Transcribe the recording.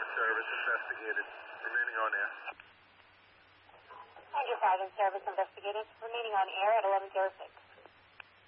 Service investigated. Remaining on air. Tiger 5 and Service investigated. Remaining on air at 11:06.